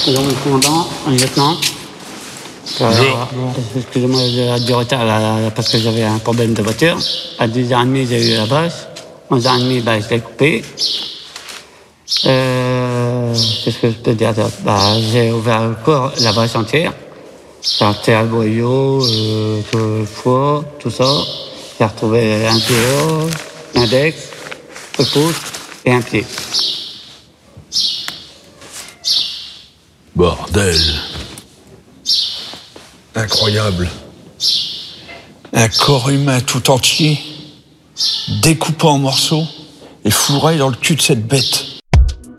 Alors, le commandant, un lieutenant. Excusez-moi du retard là, parce que j'avais un problème de voiture. À 10h30, j'ai eu la vache. 11h30, je l'ai coupé. Qu'est-ce que je peux dire d'autre? J'ai ouvert le corps, la vache entière. J'ai retiré le boyau, le foie, tout ça. J'ai retrouvé un doigt, l'index, le pouce et un pied. Bordel. Incroyable. Un corps humain tout entier, découpé en morceaux et fourré dans le cul de cette bête.